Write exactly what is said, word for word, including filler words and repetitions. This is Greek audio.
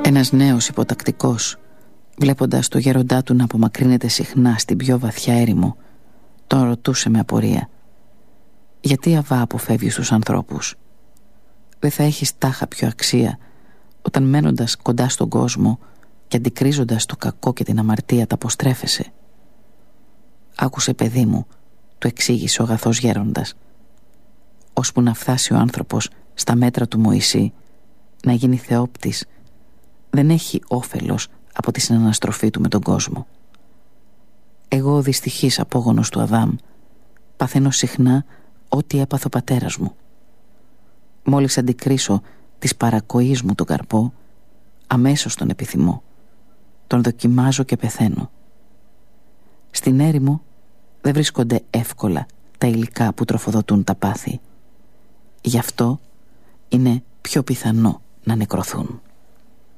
Ένας νέος υποτακτικός, βλέποντας το γέροντά του να απομακρύνεται συχνά στην πιο βαθιά έρημο, τον ρωτούσε με απορία: «Γιατί, Αβά, αποφεύγεις τους ανθρώπους? Δεν θα έχεις τάχα πιο αξία όταν μένοντας κοντά στον κόσμο και αντικρίζοντας το κακό και την αμαρτία τα αποστρέφεσαι?» «Άκουσε, παιδί μου», του εξήγησε ο αγαθός γέροντας, «ώσπου να φτάσει ο άνθρωπος στα μέτρα του Μωυσή, να γίνει θεόπτης, δεν έχει όφελος από τη συναναστροφή του με τον κόσμο. Εγώ, ο δυστυχής απόγονος του Αδάμ, παθαίνω συχνά ό,τι έπαθε ο πατέρας μου. Μόλις αντικρίσω της παρακοής μου τον καρπό, αμέσως τον επιθυμώ, τον δοκιμάζω και πεθαίνω. Στην έρημο δεν βρίσκονται εύκολα τα υλικά που τροφοδοτούν τα πάθη. Γι' αυτό είναι πιο πιθανό να νεκρωθούν».